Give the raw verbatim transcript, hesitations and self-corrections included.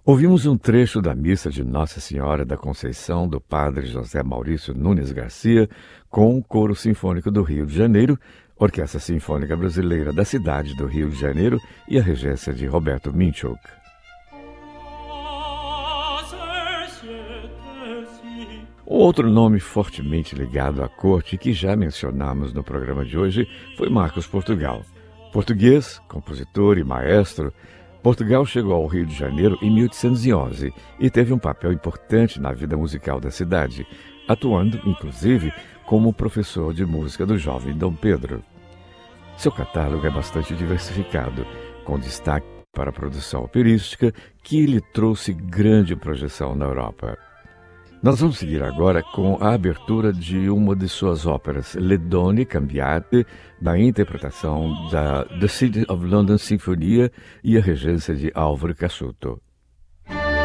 Ouvimos um trecho da missa de Nossa Senhora da Conceição do padre José Maurício Nunes Garcia com o Coro Sinfônico do Rio de Janeiro, Orquestra Sinfônica Brasileira da cidade do Rio de Janeiro e a regência de Roberto Minchuk. Um outro nome fortemente ligado à corte que já mencionamos no programa de hoje foi Marcos Portugal. Português, compositor e maestro, Portugal chegou ao Rio de Janeiro em mil oitocentos e onze e teve um papel importante na vida musical da cidade, atuando, inclusive, como professor de música do jovem Dom Pedro. Seu catálogo é bastante diversificado, com destaque para a produção operística, que lhe trouxe grande projeção na Europa. Nós vamos seguir agora com a abertura de uma de suas óperas, Le Donne Cambiate, da interpretação da The City of London Sinfonia e a regência de Álvaro Cassuto.